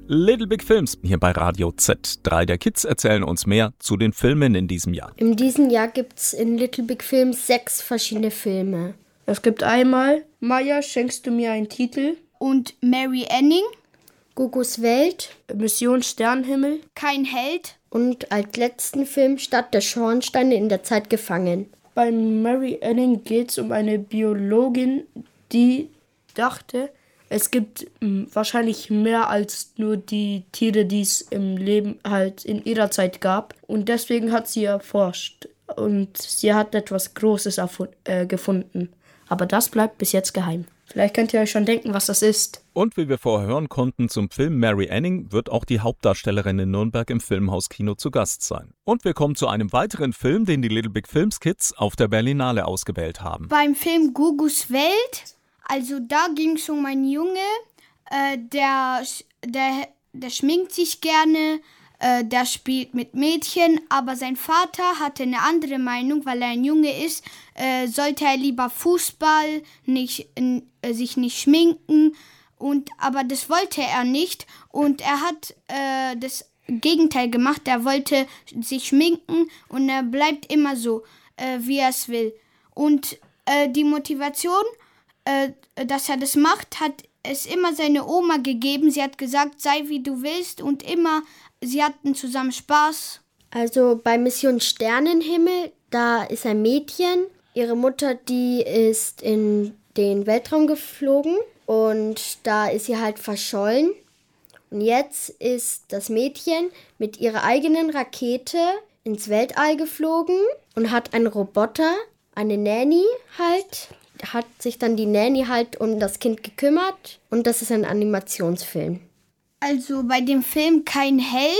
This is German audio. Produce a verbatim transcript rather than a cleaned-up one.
Little Big Films hier bei Radio Z. Drei der Kids erzählen uns mehr zu den Filmen in diesem Jahr. In diesem Jahr gibt es in Little Big Films sechs verschiedene Filme. Es gibt einmal Maya, schenkst du mir einen Titel? Und Mary Anning, Gugos Welt, Mission Sternenhimmel, Kein Held und als letzten Film Stadt der Schornsteine in der Zeit gefangen. Bei Mary Anning geht es um eine Biologin, die dachte, es gibt mh, wahrscheinlich mehr als nur die Tiere, die es im Leben halt in ihrer Zeit gab. Und deswegen hat sie erforscht. Und sie hat etwas Großes erfund- äh, gefunden. Aber das bleibt bis jetzt geheim. Vielleicht könnt ihr euch schon denken, was das ist. Und wie wir vorher hören konnten, zum Film Mary Anning wird auch die Hauptdarstellerin in Nürnberg im Filmhaus-Kino zu Gast sein. Und wir kommen zu einem weiteren Film, den die Little Big Films Kids auf der Berlinale ausgewählt haben. beim Film Gugos Welt. Also da ging es um einen Junge, äh, der, der, der schminkt sich gerne, äh, der spielt mit Mädchen, aber sein Vater hatte eine andere Meinung, weil er ein Junge ist, äh, sollte er lieber Fußball, nicht, äh, sich nicht schminken, und, aber das wollte er nicht und er hat äh, das Gegenteil gemacht, er wollte sich schminken und er bleibt immer so, äh, wie er es will. Und äh, die Motivation, Äh, dass er das macht, hat es immer seine Oma gegeben. Sie hat gesagt, sei wie du willst und immer, sie hatten zusammen Spaß. Also bei Mission Sternenhimmel, da ist ein Mädchen. Ihre Mutter, die ist in den Weltraum geflogen und da ist sie halt verschollen. Und jetzt ist das Mädchen mit ihrer eigenen Rakete ins Weltall geflogen und hat einen Roboter, eine Nanny halt, hat sich dann die Nanny halt um das Kind gekümmert und das ist ein Animationsfilm. Also bei dem Film Kein Held